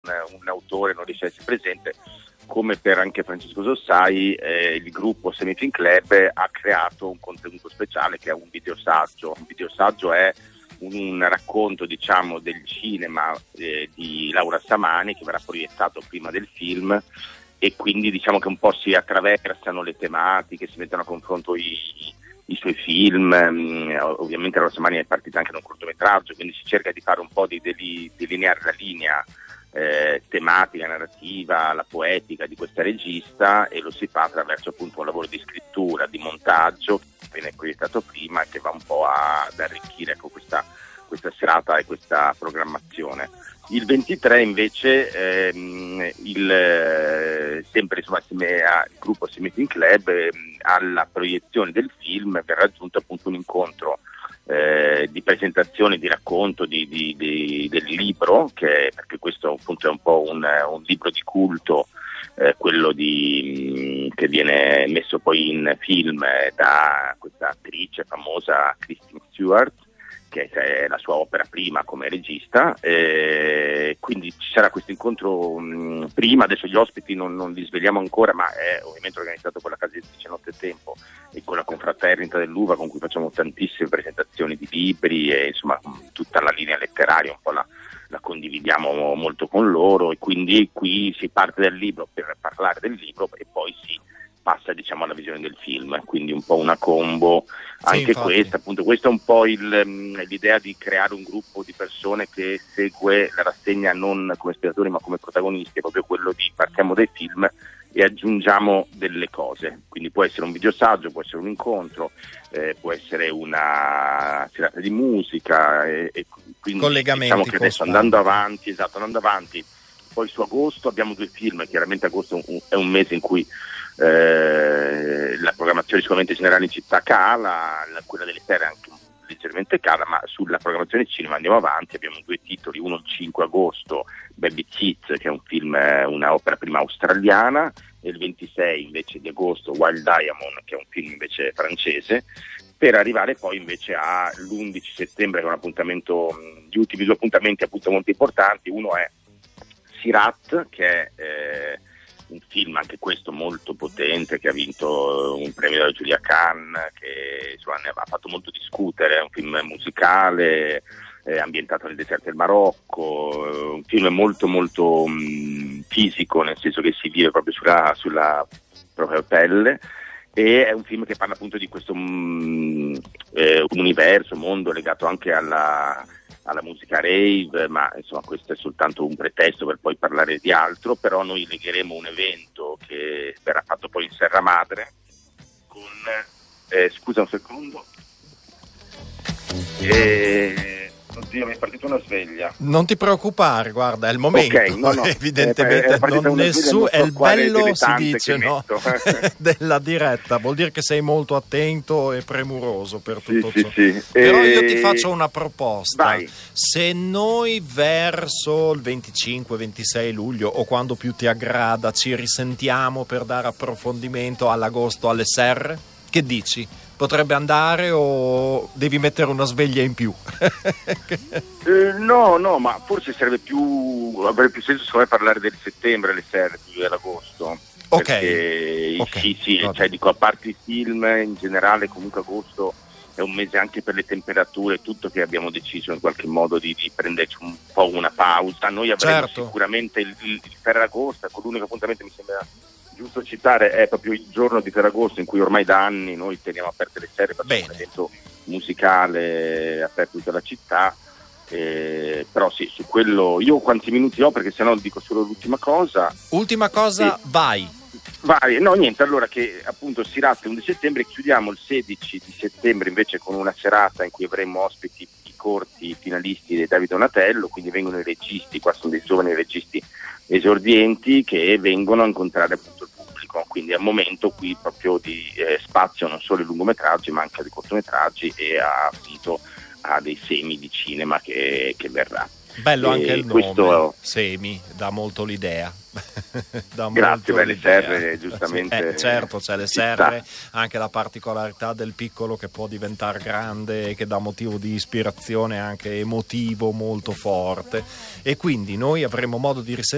un autore non riesce a essere presente, come per anche Francesco Sossai, il gruppo Semifilm Club ha creato un contenuto speciale che è un videosaggio. Un videosaggio è un racconto, diciamo, del cinema di Laura Samani, che verrà proiettato prima del film, e quindi diciamo che un po' si attraversano le tematiche, si mettono a confronto i suoi film. Ovviamente Laura Samani è partita anche da un cortometraggio, quindi si cerca di fare un po' di delineare la linea tematica, narrativa, la poetica di questa regista, e lo si fa attraverso appunto un lavoro di scrittura, di montaggio che viene proiettato prima e che va un po' ad arricchire, ecco, questa serata e questa programmazione. Il 23 invece sempre insomma, assieme al gruppo Semifilm Club, alla proiezione del film verrà aggiunto appunto un incontro di presentazione, di racconto del libro, perché questo appunto è un po' un libro di culto, quello che viene messo poi in film da questa attrice famosa Kristen Stewart, che è la sua opera prima come regista. Quindi ci sarà questo incontro prima. Adesso gli ospiti non li sveliamo ancora, ma è ovviamente organizzato con la casa editrice Nottetempo e con la confraternita dell'Uva, con cui facciamo tantissime presentazioni di libri, e insomma tutta la linea letteraria un po' la condividiamo molto con loro, e quindi qui si parte dal libro per parlare del libro e poi si passa, diciamo, alla visione del film, quindi un po' una combo anche questa. Appunto, questa è un po' l'idea di creare un gruppo di persone che segue la rassegna non come spettatori ma come protagonisti, è proprio quello di partiamo dai film e aggiungiamo delle cose, quindi può essere un videosaggio, può essere un incontro, può essere una serata di musica, e quindi collegamenti, diciamo che adesso andando avanti, poi su agosto abbiamo 2 film. Chiaramente agosto è un mese in cui la programmazione sicuramente generale in città cala, quella delle serie anche leggermente cala, ma sulla programmazione di cinema andiamo avanti. Abbiamo 2 titoli, uno il 5 agosto, Baby Teeth, che è un film, una opera prima australiana, e il 26 invece di agosto Wild Diamond, che è un film invece francese, per arrivare poi invece all'11 settembre, che è un appuntamento, gli ultimi 2 appuntamenti appunto molto importanti. Uno è Sirat, che è un film anche questo molto potente, che ha vinto un premio dalla Giulia Cannes, che insomma ne ha fatto molto discutere. È un film musicale, ambientato nel deserto del Marocco, un film molto molto fisico, nel senso che si vive proprio sulla propria pelle, e è un film che parla appunto di questo universo, mondo legato anche alla musica rave, ma insomma questo è soltanto un pretesto per poi parlare di altro. Però noi legheremo un evento che verrà fatto poi in Serra Madre con scusa un secondo, oddio, mi è partita una sveglia. Non ti preoccupare, guarda, è il momento. Okay, no. Evidentemente è il bello, si dice, no? della diretta, vuol dire che sei molto attento e premuroso per tutto ciò. Sì. Però io ti faccio una proposta. Vai. Se noi verso il 25-26 luglio o quando più ti aggrada ci risentiamo per dare approfondimento all'agosto alle serre, che dici? Potrebbe andare o devi mettere una sveglia in più? No, ma forse avrebbe più senso secondo me parlare del settembre, le serre, più dell'agosto. Ok. Sì, cioè dico, a parte i film in generale, comunque agosto è un mese anche per le temperature e tutto, che abbiamo deciso in qualche modo di prenderci un po' una pausa. Noi avremo sicuramente il Ferragosto, con l'unico appuntamento mi sembra giusto citare è proprio il giorno di Ferragosto, in cui ormai da anni noi teniamo aperte le serre, facciamo un evento musicale aperto in tutta la città. Però sì, su quello io quanti minuti ho, perché sennò dico solo l'ultima cosa. Vai. No, niente, allora che appunto si ratta l'11 settembre, chiudiamo il 16 di settembre invece con una serata in cui avremo ospiti i corti finalisti di Davide Donatello, quindi vengono i registi, qua sono dei giovani registi esordienti che vengono a incontrare appunto il pubblico, quindi è un momento qui proprio di spazio non solo ai lungometraggi ma anche ai cortometraggi e a dei semi di cinema che verrà. Bello anche il nome, questo... Semi, dà molto l'idea. Grazie, beh, le serre giustamente. Certo, c'è le serre, anche la particolarità del piccolo che può diventare grande e che dà motivo di ispirazione anche emotivo molto forte, e quindi noi avremo modo di risentire